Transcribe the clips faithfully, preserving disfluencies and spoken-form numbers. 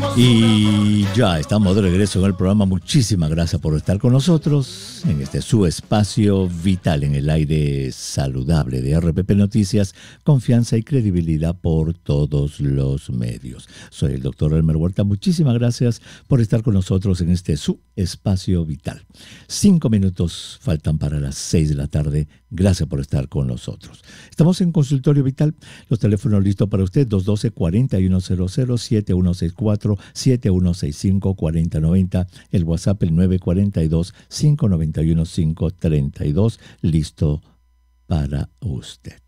Y ya estamos de regreso en el programa. Muchísimas gracias por estar con nosotros en este su espacio vital en el aire saludable de R P P Noticias, confianza y credibilidad por todos los medios. Soy el doctor Elmer Huerta. Muchísimas gracias por estar con nosotros en este su espacio vital. Cinco minutos faltan para las seis de la tarde. Gracias por estar con nosotros. Estamos en Consultorio Vital. Los teléfonos listos para usted: dos uno dos, cuatro uno cero cero, siete uno seis cuatro, siete uno seis cinco, cuatro cero nueve cero. El WhatsApp, el nueve cuatro dos, cinco nueve uno, cinco tres dos. Listo para usted.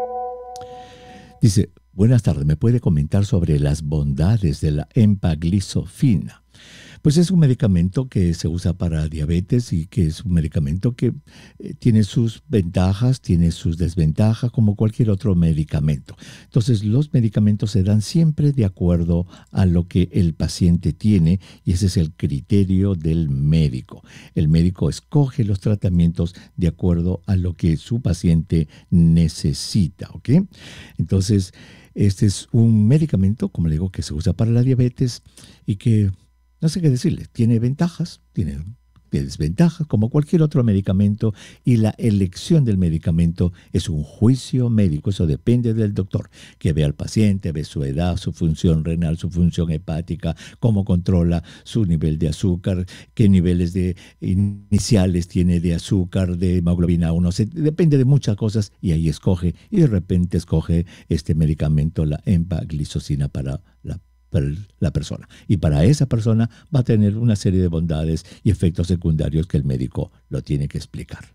Dice: buenas tardes, ¿me puede comentar sobre las bondades de la empagliflozina? Pues es un medicamento que se usa para diabetes y que es un medicamento que eh, tiene sus ventajas, tiene sus desventajas, como cualquier otro medicamento. Entonces, los medicamentos se dan siempre de acuerdo a lo que el paciente tiene, y ese es el criterio del médico. El médico escoge los tratamientos de acuerdo a lo que su paciente necesita, ¿ok? Entonces, este es un medicamento, como le digo, que se usa para la diabetes y que, no sé qué decirle, tiene ventajas, tiene desventajas, como cualquier otro medicamento, y la elección del medicamento es un juicio médico. Eso depende del doctor, que ve al paciente, ve su edad, su función renal, su función hepática, cómo controla su nivel de azúcar, qué niveles de iniciales tiene de azúcar, de hemoglobina uno, se, depende de muchas cosas, y ahí escoge, y de repente escoge este medicamento, la empagliflozina, para la para la persona. Y para esa persona va a tener una serie de bondades y efectos secundarios que el médico lo tiene que explicar.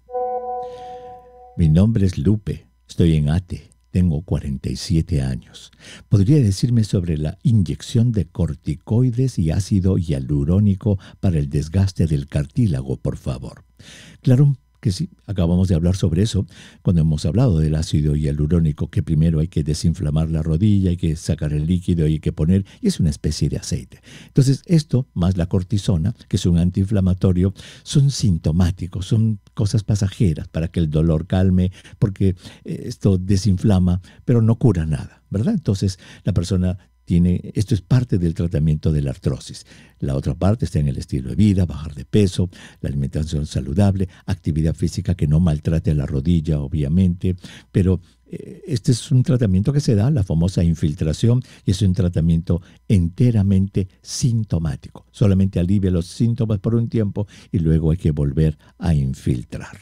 Mi nombre es Lupe, estoy en ATE, tengo cuarenta y siete años. ¿Podría decirme sobre la inyección de corticoides y ácido hialurónico para el desgaste del cartílago, por favor? Claro que sí, acabamos de hablar sobre eso cuando hemos hablado del ácido hialurónico, que primero hay que desinflamar la rodilla, hay que sacar el líquido, hay que poner, y es una especie de aceite. Entonces, esto más la cortisona, que es un antiinflamatorio, son sintomáticos, son cosas pasajeras para que el dolor calme, porque esto desinflama, pero no cura nada, ¿verdad? Entonces, la persona tiene, esto es parte del tratamiento de la artrosis. La otra parte está en el estilo de vida, bajar de peso, la alimentación saludable, actividad física que no maltrate a la rodilla, obviamente, pero eh, este es un tratamiento que se da, la famosa infiltración, y es un tratamiento enteramente sintomático. Solamente alivia los síntomas por un tiempo y luego hay que volver a infiltrar.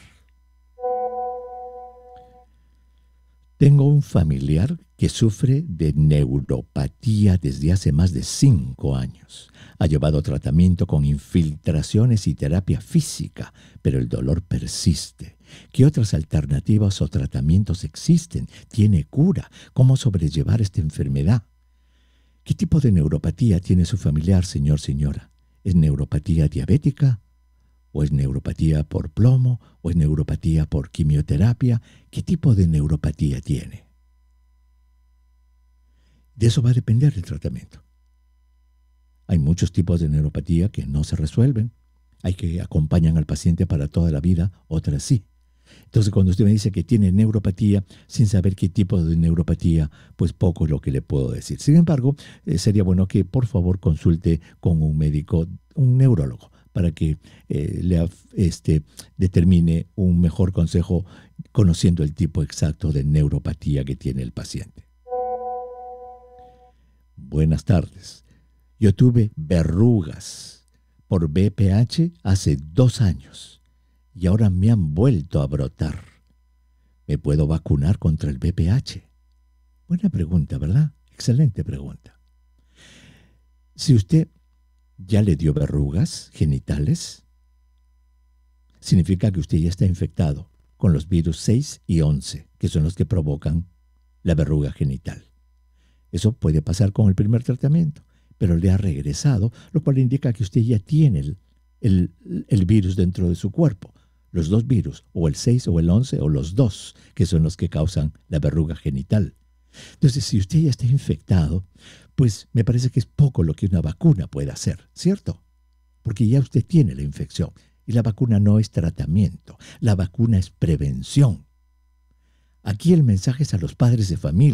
Tengo un familiar que sufre de neuropatía desde hace más de cinco años. Ha llevado tratamiento con infiltraciones y terapia física, pero el dolor persiste. ¿Qué otras alternativas o tratamientos existen? ¿Tiene cura? ¿Cómo sobrellevar esta enfermedad? ¿Qué tipo de neuropatía tiene su familiar, señor, señora? ¿Es neuropatía diabética? ¿O es neuropatía por plomo? ¿O es neuropatía por quimioterapia? ¿Qué tipo de neuropatía tiene? De eso va a depender el tratamiento. Hay muchos tipos de neuropatía que no se resuelven. Hay que acompañan al paciente para toda la vida, otras sí. Entonces, cuando usted me dice que tiene neuropatía, sin saber qué tipo de neuropatía, pues poco es lo que le puedo decir. Sin embargo, eh, sería bueno que por favor consulte con un médico, un neurólogo, para que eh, le este, determine un mejor consejo conociendo el tipo exacto de neuropatía que tiene el paciente. Buenas tardes. Yo tuve verrugas por B P H hace dos años y ahora me han vuelto a brotar. ¿Me puedo vacunar contra el B P H? Buena pregunta, ¿verdad? Excelente pregunta. Si usted ya le dio verrugas genitales, significa que usted ya está infectado con los virus seis y once, que son los que provocan la verruga genital. Eso puede pasar con el primer tratamiento, pero le ha regresado, lo cual indica que usted ya tiene el, el, el virus dentro de su cuerpo. Los dos virus, o el seis o el once, o los dos, que son los que causan la verruga genital. Entonces, si usted ya está infectado, pues me parece que es poco lo que una vacuna puede hacer, ¿cierto? Porque ya usted tiene la infección y la vacuna no es tratamiento, la vacuna es prevención. Aquí el mensaje es a los padres de familia,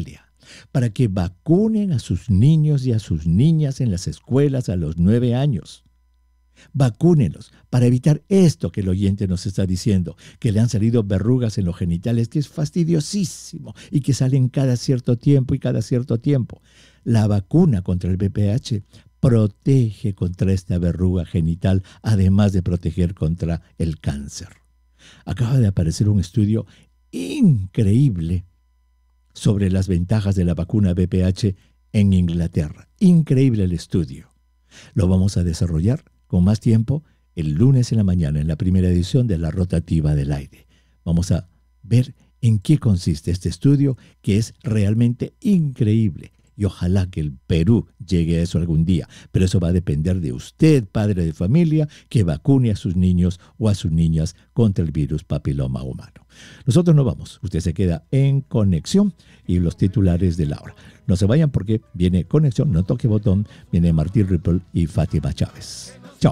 para que vacunen a sus niños y a sus niñas en las escuelas a los nueve años. Vacúnenlos para evitar esto que el oyente nos está diciendo, que le han salido verrugas en los genitales, que es fastidiosísimo y que salen cada cierto tiempo y cada cierto tiempo. La vacuna contra el V P H protege contra esta verruga genital, además de proteger contra el cáncer. Acaba de aparecer un estudio increíble sobre las ventajas de la vacuna V P H en Inglaterra. Increíble el estudio. Lo vamos a desarrollar con más tiempo el lunes en la mañana en la primera edición de La Rotativa del Aire. Vamos a ver en qué consiste este estudio, que es realmente increíble. Y ojalá que el Perú llegue a eso algún día. Pero eso va a depender de usted, padre de familia, que vacune a sus niños o a sus niñas contra el virus papiloma humano. Nosotros no vamos. Usted se queda en conexión y los titulares de la hora. No se vayan porque viene conexión, no toque botón, viene Martín Ripple y Fátima Chávez.